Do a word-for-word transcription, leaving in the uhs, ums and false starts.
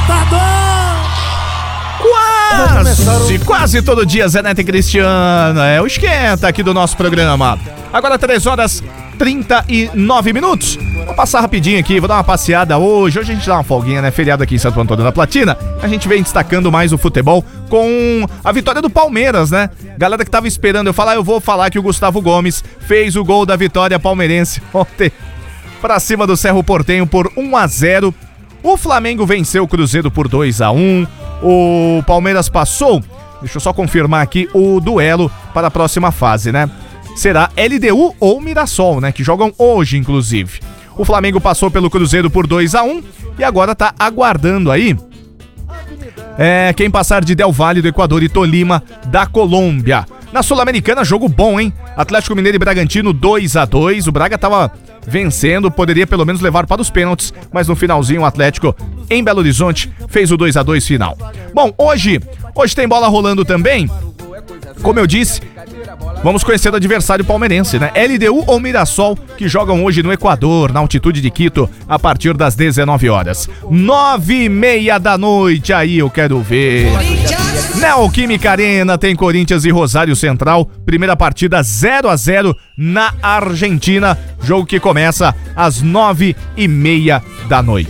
Quase, quase todo dia, Zé Neto e Cristiano. É o esquenta aqui do nosso programa. Agora três horas e trinta e nove minutos. Vou passar rapidinho aqui, vou dar uma passeada hoje. Hoje a gente dá uma folguinha, né? Feriado aqui em Santo Antônio da Platina. A gente vem destacando mais o futebol com a vitória do Palmeiras, né? Galera que tava esperando eu falar, eu vou falar que o Gustavo Gomes fez o gol da vitória palmeirense ontem pra cima do Cerro Porteño por um a zero. O Flamengo venceu o Cruzeiro por dois a um. O Palmeiras passou, deixa eu só confirmar aqui o duelo para a próxima fase, né? Será L D U ou Mirassol, né? Que jogam hoje, inclusive. O Flamengo passou pelo Cruzeiro por dois a um e agora tá aguardando aí é, quem passar de Del Valle do Equador e Tolima da Colômbia. Na Sul-Americana, jogo bom, hein? Atlético Mineiro e Bragantino dois a dois. O Braga tava vencendo, poderia pelo menos levar para os pênaltis, mas no finalzinho o Atlético em Belo Horizonte fez o dois a dois final. Bom, hoje, hoje tem bola rolando também. Como eu disse, vamos conhecer o adversário palmeirense, né? L D U ou Mirassol, que jogam hoje no Equador, na altitude de Quito, a partir das dezenove horas. Nove e meia da noite, aí eu quero ver. Neoquímica Arena tem Corinthians e Rosário Central. Primeira partida zero a zero na Argentina. Jogo que começa às nove e meia da noite.